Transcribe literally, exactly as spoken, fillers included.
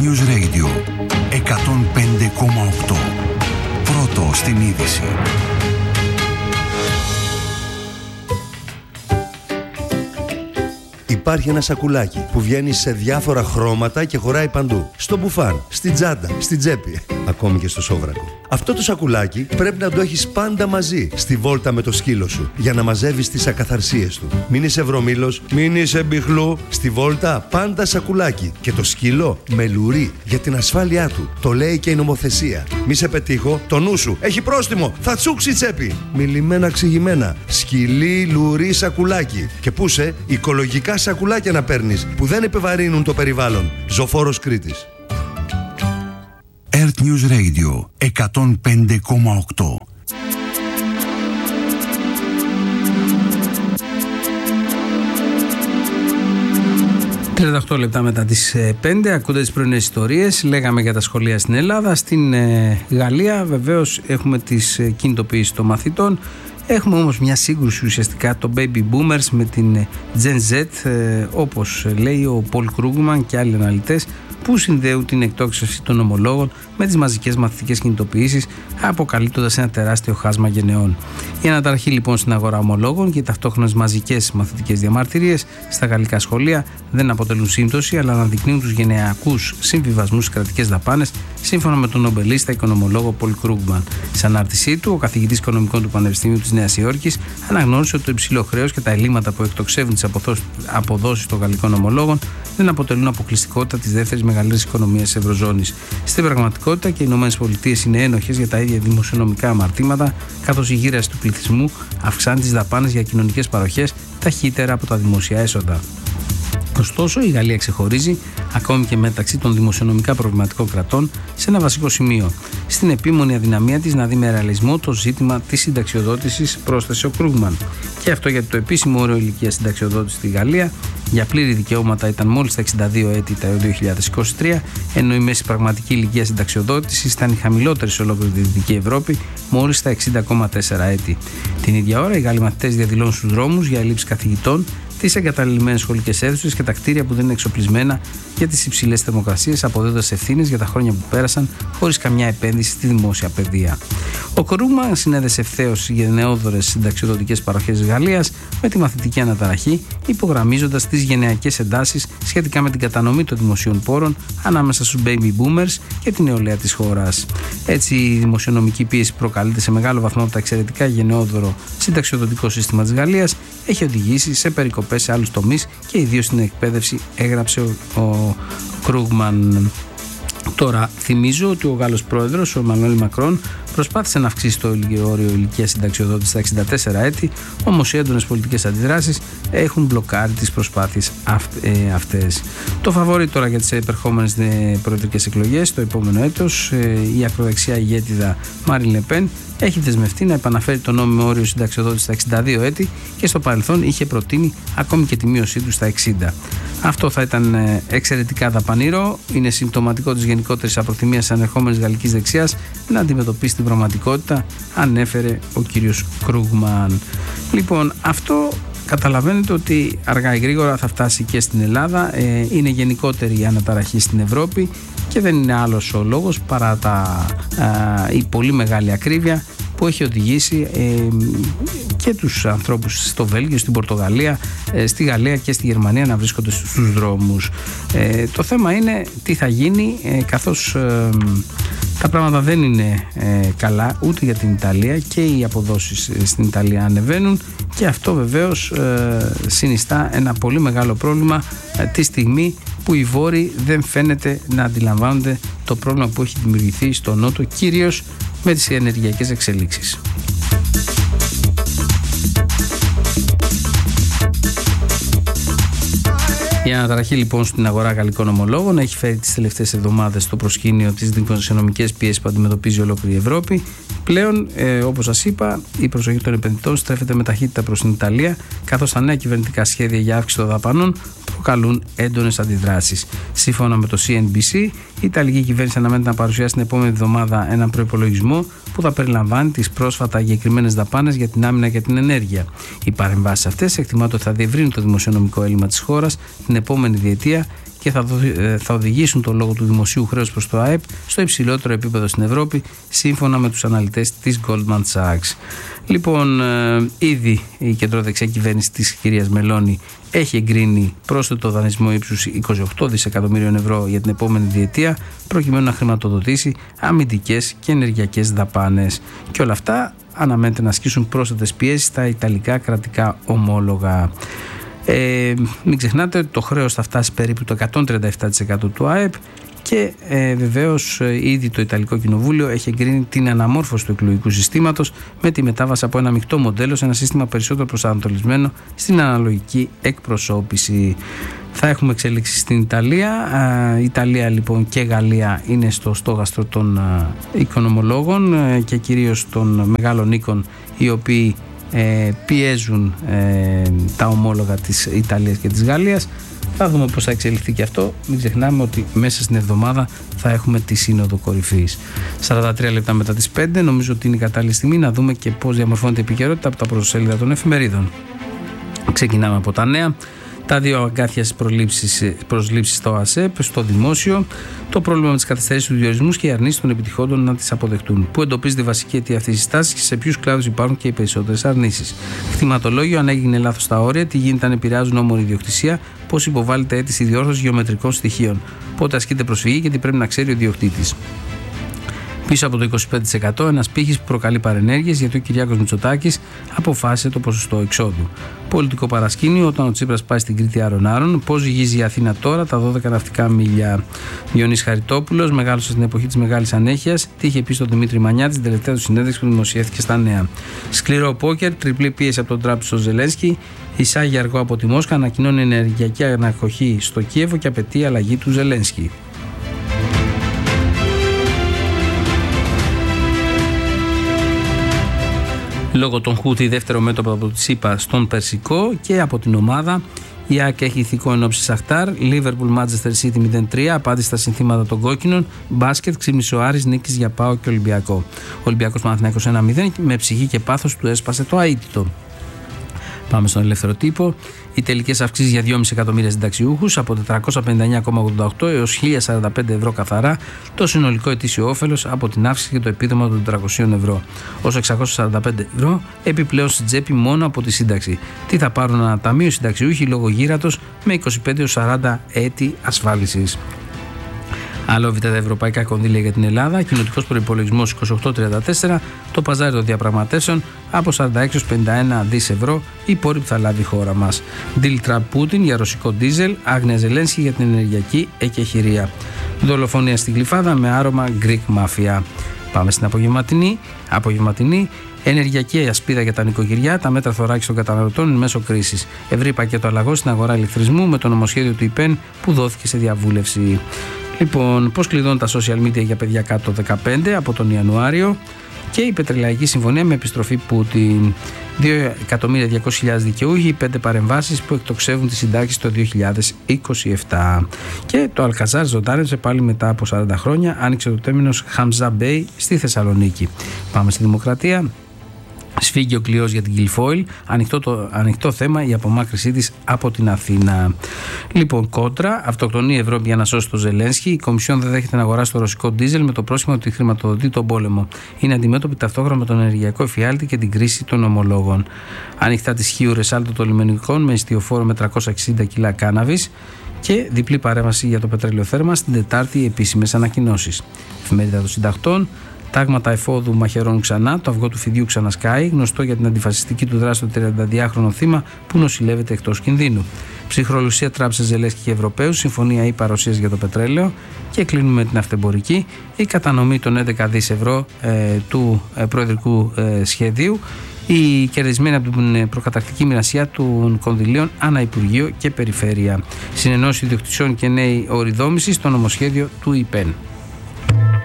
News Radio εκατόν πέντε κόμμα οκτώ. Πρώτο στην είδηση. Υπάρχει ένα σακουλάκι που βγαίνει σε διάφορα χρώματα και χωράει παντού. Στο μπουφάν, στην τσάντα, στην τσέπη, ακόμη και στο σόβρακο. Αυτό το σακουλάκι πρέπει να το έχεις πάντα μαζί στη βόλτα με το σκύλο σου για να μαζεύεις τις ακαθαρσίες του. Μην είσαι βρωμήλος, μην είσαι μπιχλού. Στη βόλτα πάντα σακουλάκι. Και το σκύλο με λουρί για την ασφάλειά του. Το λέει και η νομοθεσία. Μη σε πετύχω, το νου σου έχει πρόστιμο. Θα τσούξει τσέπη. Μιλημένα ξηγημένα. Σκυλί, λουρί, σακουλάκι. Και πούσε οικολογικά σακουλάκια να παίρνεις που δεν επιβαρύνουν το περιβάλλον. Ζωφόρος Κρήτης. Earth News Radio εκατόν πέντε κόμμα οκτώ. τριάντα οκτώ λεπτά μετά τις πέντε, ακούτε τις πρωινές ιστορίες. Λέγαμε για τα σχολεία στην Ελλάδα. Στην ε, Γαλλία βεβαίως έχουμε τις ε, κινητοποιήσεις των μαθητών. Έχουμε όμως μια σύγκρουση ουσιαστικά των baby boomers με την Gen Z, ε, όπως λέει ο Paul Krugman και άλλοι αναλυτές, που συνδέουν την εκτόξευση των ομολόγων με τις μαζικές μαθητικές κινητοποιήσεις, αποκαλύπτοντας ένα τεράστιο χάσμα γενεών. Η αναταραχή λοιπόν στην αγορά ομολόγων και οι ταυτόχρονες μαζικές μαθητικές διαμαρτυρίες στα γαλλικά σχολεία δεν αποτελούν σύμπτωση, αλλά αναδεικνύουν τους γενεακούς συμβιβασμούς στις κρατικές δαπάνες, σύμφωνα με τον νομπελίστα οικονομολόγο Paul Krugman. Σε ανάρτησή του, ο καθηγητής οικονομικών του Πανεπιστημίου της Νέας Υόρκης αναγνώρισε ότι το υψηλό χρέος και τα ελλείμματα που εκτοξεύουν τις αποδόσεις των γαλλικών ομολόγων δεν αποτελούν αποκλειστικότητα της δεύτερης μεγαλύτερης οικονομίας της Ευρωζώνης. Στην πραγματικότητα και οι ΗΠΑ είναι ένοχες για τα ίδια δημοσιονομικά αμαρτήματα, καθώς η γύραση του πληθυσμού αυξάνει τις δαπάνες για κοινωνικές παροχές ταχύτερα από τα δημόσια έσοδα. Ωστόσο, η Γαλλία ξεχωρίζει, ακόμη και μεταξύ των δημοσιονομικά προβληματικών κρατών, σε ένα βασικό σημείο. Στην επίμονη αδυναμία της να δει με ρεαλισμό το ζήτημα της συνταξιοδότησης, πρόσθεσε ο Κρούγμαν. Και αυτό γιατί το επίσημο όριο ηλικίας συνταξιοδότησης στη Γαλλία για πλήρη δικαιώματα ήταν μόλις τα εξήντα δύο έτη το δύο χιλιάδες είκοσι τρία, ενώ η μέση πραγματική ηλικία συνταξιοδότησης ήταν η χαμηλότερη σε ολόκληρη τη Δυτική Ευρώπη, μόλις τα εξήντα κόμμα τέσσερα έτη. Την ίδια ώρα, οι Γάλλοι μαθητές διαδηλώνουν στους δρόμους για έλλειψη καθηγητών, τις εγκαταλειμμένες σχολικές αίθουσες και τα κτίρια που δεν είναι εξοπλισμένα για τις υψηλές θερμοκρασίες, αποδίδοντας ευθύνες για τα χρόνια που πέρασαν χωρίς καμιά επένδυση στη δημόσια παιδεία. Ο Κρούγμα συνέδεσε ευθέως γενναιόδορες συνταξιοδοτικές παροχές της Γαλλίας με τη μαθητική αναταραχή, υπογραμμίζοντας τις γενεακές εντάσεις σχετικά με την κατανομή των δημοσίων πόρων ανάμεσα στους baby boomers και την νεολαία της χώρας. Έτσι, η δημοσιονομική πίεση προκαλείται σε μεγάλο βαθμό από τα εξαιρετικά γενναιόδωρο συνταξιοδοτικό σύστημα της Γαλλίας, έχει οδηγήσει σε περικοπές σε άλλους τομείς και ιδίως στην εκπαίδευση, έγραψε ο, ο Κρούγμαν. Τώρα, θυμίζω ότι ο Γάλλος πρόεδρος, ο Εμμανουέλ Μακρόν, προσπάθησε να αυξήσει το όριο ηλικίας συνταξιοδότησης στα εξήντα τέσσερα έτη, όμως οι έντονες πολιτικές αντιδράσεις έχουν μπλοκάρει τις προσπάθειες ε, αυτές. Το φαβόρι τώρα για τις επερχόμενες προεδρικές εκλογές το επόμενο έτος, ε, η ακροδεξιά ηγέτιδα Μάριν Λε Πεν έχει δεσμευτεί να επαναφέρει το νόμιμο όριο συνταξιοδότησης στα εξήντα δύο έτη και στο παρελθόν είχε προτείνει ακόμη και τη μείωσή του στα εξήντα. Αυτό θα ήταν εξαιρετικά δαπανήρο. Είναι συμπτωματικό της γενικότερης απροθυμίας της ανερχόμενης γαλλικής δεξιάς να αντιμετωπίσει την πραγματικότητα, ανέφερε ο κύριος Κρούγμαν. Λοιπόν, αυτό καταλαβαίνετε ότι αργά ή γρήγορα θα φτάσει και στην Ελλάδα. Ε, είναι γενικότερη η αναταραχή στην Ευρώπη και δεν είναι άλλος ο λόγος παρά τα, α, η πολύ μεγάλη ακρίβεια που έχει οδηγήσει ε, και τους ανθρώπους στο Βέλγιο, στην Πορτογαλία, ε, στη Γαλλία και στη Γερμανία να βρίσκονται στους δρόμους. Ε, το θέμα είναι τι θα γίνει, ε, καθώς ε, τα πράγματα δεν είναι ε, καλά ούτε για την Ιταλία και οι αποδόσεις στην Ιταλία ανεβαίνουν και αυτό βεβαίως ε, συνιστά ένα πολύ μεγάλο πρόβλημα ε, τη στιγμή που οι Βόρειοι δεν φαίνεται να αντιλαμβάνονται το πρόβλημα που έχει δημιουργηθεί στο Νότο, κυρίως με τις ενεργειακές εξελίξεις. Η αναταραχή λοιπόν στην αγορά γαλλικών ομολόγων έχει φέρει τις τελευταίες εβδομάδες στο προσκήνιο τις δημοσιονομικές πιέσεις που αντιμετωπίζει ολόκληρη η Ευρώπη. Πλέον, ε, όπως σας είπα, η προσοχή των επενδυτών στρέφεται με ταχύτητα προς την Ιταλία, καθώς τα νέα κυβερνητικά σχέδια για αύξηση των δαπανών προκαλούν έντονες αντιδράσεις. Σύμφωνα με το σι εν μπι σι, η Ιταλική κυβέρνηση αναμένεται να παρουσιάσει την επόμενη εβδομάδα έναν προϋπολογισμό που θα περιλαμβάνει τις πρόσφατα εγκεκριμένες δαπάνες για την άμυνα και την ενέργεια. Οι παρεμβάσεις αυτές εκτιμάται ότι θα διευρύνουν το δημοσιονομικό έλλειμμα της χώρας την επόμενη διετία και θα, θα οδηγήσουν το λόγο του δημοσίου χρέους προς το ΑΕΠ στο υψηλότερο επίπεδο στην Ευρώπη, σύμφωνα με τους αναλυτές της Goldman Sachs. Λοιπόν, ε, ήδη η κεντροδεξιά κυβέρνηση της κυρίας Μελώνη έχει εγκρίνει πρόσθετο δανεισμό ύψους είκοσι οκτώ δισεκατομμύριων ευρώ για την επόμενη διετία, προκειμένου να χρηματοδοτήσει αμυντικές και ενεργειακές δαπάνες. Και όλα αυτά αναμένεται να ασκήσουν πρόσθετες πιέσεις στα ιταλικά κρατικά ομόλογα. Ε, μην ξεχνάτε ότι το χρέος θα φτάσει περίπου το εκατόν τριάντα επτά τοις εκατό του ΑΕΠ και ε, βεβαίως ε, ήδη το Ιταλικό Κοινοβούλιο έχει εγκρίνει την αναμόρφωση του εκλογικού συστήματος με τη μετάβαση από ένα μεικτό μοντέλο σε ένα σύστημα περισσότερο προσανατολισμένο στην αναλογική εκπροσώπηση. Θα έχουμε εξέλιξη στην Ιταλία. Η Ιταλία λοιπόν και Γαλλία είναι στο στόχαστρο των οικονομολόγων και κυρίως των μεγάλων οίκων, οι οποίοι ε, πιέζουν ε, τα ομόλογα της Ιταλίας και της Γαλλίας. Θα δούμε πώς θα εξελιχθεί και αυτό. Μην ξεχνάμε ότι μέσα στην εβδομάδα θα έχουμε τη Σύνοδο Κορυφής. σαράντα τρία λεπτά μετά τις πέντε, νομίζω ότι είναι η κατάλληλη στιγμή να δούμε και πώς διαμορφώνεται η επικαιρότητα από τα πρωτοσέλιδα των εφημερίδων. Ξεκινάμε από τα νέα. Τα δύο αγκάθια προσλήψεις στο ΑΣΕΠ, στο δημόσιο, το πρόβλημα με τις καθυστερήσεις του διορισμού και οι αρνήσεις των επιτυχόντων να τις αποδεχτούν. Πού εντοπίζεται η βασική αιτία αυτής της τάσης και σε ποιους κλάδους υπάρχουν και οι περισσότερες αρνήσεις. Κτηματολόγιο, αν έγινε λάθος τα όρια, τι γίνεται αν επηρεάζουν όμορφη ιδιοκτησία, πώς υποβάλλεται αίτηση διόρθωσης γεωμετρικών στοιχείων, πότε ασκείται προσφυγή και τι πρέπει να ξέρει ο ιδιοκτήτης. Πίσω από το είκοσι πέντε τοις εκατό, ένας πύχης που προκαλεί παρενέργειες γιατί ο Κυριάκος Μητσοτάκης αποφάσισε το ποσοστό εξόδου. Πολιτικό παρασκήνιο, όταν ο Τσίπρας πάει στην Κρήτη άρον-άρον, πώς ζυγίζει η Αθήνα τώρα τα δώδεκα ναυτικά μίλια. Διονύσης Χαριτόπουλος, μεγάλωσε στην εποχή της μεγάλης ανέχειας, τι είχε πει στον Δημήτρη Μανιά την τελευταία του συνέντευξη που δημοσιεύθηκε στα νέα. Σκληρό πόκερ, τριπλή πίεση από τον Τραμπ στο Ζελένσκι, εισάγει αργό από τη Μόσχα, ανακοινώνει ενεργειακή ανακοχή στο Κίεβο και απαιτεί αλλαγή του Ζελένσκι. Λόγω των Χούθη, δεύτερο μέτωπο από τη ΣΥΠΑ στον Περσικό και από την ομάδα. Η ΑΕΚ έχει ηθικό ενόψει Σαχτάρ. Λίβερπουλ Μάντσεστερ Σίτι μηδέν τρία. Απάντηση στα συνθήματα των κόκκινων. Μπάσκετ, ξύπνησε ο Άρης νίκης για ΠΑΟ και Ολυμπιακό. Ολυμπιακός Παναθηναϊκός ένα μηδέν. Με ψυχή και πάθος του έσπασε το αίτητο. Πάμε στον ελεύθερο τύπο. Οι τελικές αυξήσεις για δυόμισι εκατομμύρια συνταξιούχους από τετρακόσια πενήντα εννέα κόμμα ογδόντα οκτώ έως χίλια σαράντα πέντε ευρώ καθαρά, το συνολικό ετήσιο όφελος από την αύξηση και το επίδομα των τετρακοσίων ευρώ. Ως εξακόσια σαράντα πέντε ευρώ επιπλέον στην τσέπη μόνο από τη σύνταξη. Τι θα πάρουν ένα ταμείο συνταξιούχοι λόγω γύρατος με είκοσι πέντε έως σαράντα έτη ασφάλισης. Άλλο β' τα ευρωπαϊκά κονδύλια για την Ελλάδα, κοινοτικός προϋπολογισμός είκοσι οκτώ τριάντα τέσσερα, το παζάρι των διαπραγματεύσεων από σαράντα έξι έως πενήντα ένα δις ευρώ, οι πόροι που θα λάβει η χώρα μας. Deal Trump Πούτιν για ρωσικό ντίζελ, άγνοια Ζελένσκι για την ενεργειακή εκεχηρία. Δολοφονία στην Γλυφάδα με άρωμα Greek Mafia. Πάμε στην απογευματινή. Απογευματινή. Ενεργειακή ασπίδα για τα νοικοκυριά, τα μέτρα θωράκιση των καταναλωτών εν μέσω κρίσης. Ευρύ πακέτο αλλαγών στην αγορά ηλεκτρισμού με το νομοσχέδιο του ΙΠΕΝ που δόθηκε σε διαβούλευση. Λοιπόν, πώς κλειδώνουν τα social media για παιδιά κάτω το δεκαπέντε από τον Ιανουάριο και η πετρελαϊκή συμφωνία με επιστροφή Πούτιν. δύο εκατομμύρια διακόσιες χιλιάδες δικαιούχοι, πέντε παρεμβάσεις που εκτοξεύουν τις συντάξεις το δύο χιλιάδες είκοσι επτά. Και το Αλκαζάρ ζωντάνεψε πάλι μετά από σαράντα χρόνια, άνοιξε το τέρμινος Χαμζά Μπέι στη Θεσσαλονίκη. Πάμε στη Δημοκρατία. Σφίγγει ο κλειός για την Κιλφόιλ, ανοιχτό, το, ανοιχτό θέμα η απομάκρυσή της από την Αθήνα. Λοιπόν, κόντρα, αυτοκτονεί η Ευρώπη για να σώσει το Ζελένσκι. Η Κομισιόν δεν δέχεται να αγοράσει το ρωσικό ντίζελ με το πρόσχημα ότι χρηματοδοτεί τον πόλεμο. Είναι αντιμέτωπη ταυτόχρονα με τον ενεργειακό εφιάλτη και την κρίση των ομολόγων. Ανοιχτά τη Χίου Ρεσάλτο των λιμενικών με ιστιοφόρο με τριακόσια εξήντα κιλά κάναβης. Και διπλή παρέμβαση για το πετρέλαιο θέρμανσης την Τετάρτη, επίσημες ανακοινώσεις. Εφημερίδα των Συντακτών. Τάγματα εφόδου μαχαιρώνουν ξανά, το αυγό του φιδιού ξανασκάει, γνωστό για την αντιφασιστική του δράση του τριανταδυάχρονο θύμα που νοσηλεύεται εκτός κινδύνου. Ψυχρολουσία Τραμπ σε Ζελένσκι και Ευρωπαίους, συμφωνία ή παρουσίαση για το πετρέλαιο και κλείνουμε την αυτεμπορική. Η κατανομή των έντεκα δισεκατομμυρίων ευρώ ε, του ε, προεδρικού ε, σχεδίου, η κερδισμένη από την προκαταρκτική μοιρασία των κονδυλίων ανά Υπουργείο και Περιφέρεια. Συνεννόηση ιδιοκτησιών και νέη οριδόμηση στο νομοσχέδιο του ΙΠΕΝ.